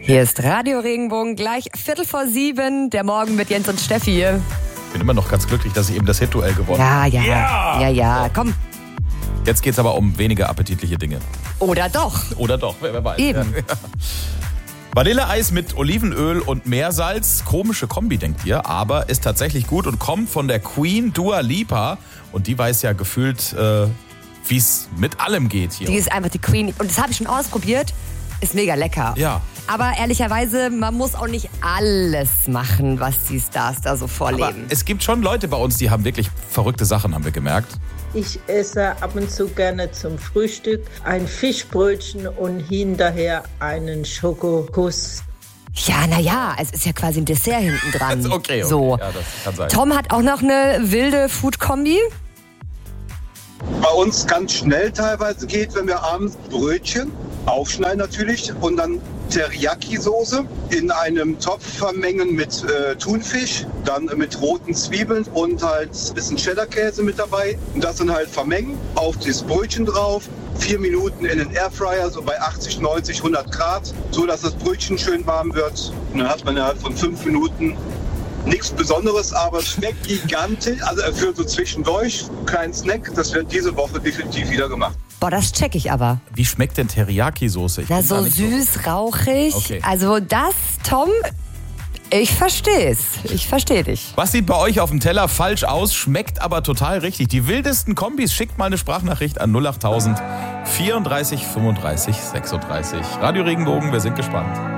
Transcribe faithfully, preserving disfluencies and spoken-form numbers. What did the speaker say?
Hier ist Radio Regenbogen, gleich Viertel vor sieben, der Morgen mit Jens und Steffi hier. Ich bin immer noch ganz glücklich, dass ich eben das Hit-Duell gewonnen habe. Ja, ja, yeah! ja, ja, komm. Jetzt geht's aber um weniger appetitliche Dinge. Oder doch. Oder doch, wer, wer weiß. Eben. Ja. Vanilleeis mit Olivenöl und Meersalz. Komische Kombi, denkt ihr, aber ist tatsächlich gut und kommt von der Queen Dua Lipa. Und die weiß ja gefühlt, äh, wie es mit allem geht hier. Die ist einfach die Queen. Und das habe ich schon ausprobiert. Ist mega lecker. Ja. Aber ehrlicherweise, man muss auch nicht alles machen, was die Stars da so vorleben. Aber es gibt schon Leute bei uns, die haben wirklich verrückte Sachen, haben wir gemerkt. Ich esse ab und zu gerne zum Frühstück ein Fischbrötchen und hinterher einen Schokokuss. Ja, naja, es ist ja quasi ein Dessert hinten dran. Okay, okay. So. Ja, das kann sein. Tom hat auch noch eine wilde Food-Kombi. Bei uns ganz schnell teilweise geht, wenn wir abends Brötchen aufschneiden natürlich und dann Teriyaki-Soße in einem Topf vermengen mit äh, Thunfisch, dann äh, mit roten Zwiebeln und halt ein bisschen Cheddar-Käse mit dabei. Und das dann halt vermengen, auf das Brötchen drauf, vier Minuten in den Airfryer, so bei achtzig, neunzig, hundert Grad, so dass das Brötchen schön warm wird. Und dann hat man innerhalb von fünf Minuten nichts Besonderes, aber es schmeckt gigantisch. Also für so zwischendurch, kein Snack, das wird diese Woche definitiv wieder gemacht. Boah, das check ich aber. Wie schmeckt denn Teriyaki-Soße? Ich Na, bin da so nicht süß, rauchig. Okay. Also das, Tom, ich versteh's. Ich versteh dich. Was sieht bei euch auf dem Teller falsch aus, schmeckt aber total richtig? Die wildesten Kombis, schickt mal eine Sprachnachricht an null acht tausend vierunddreißig fünfunddreißig sechsunddreißig. Radio Regenbogen, wir sind gespannt.